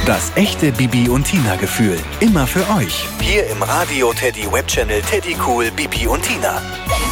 Das echte Bibi und Tina Gefühl. Immer für euch. Hier im Radio Teddy Webchannel Teddy Cool Bibi und Tina.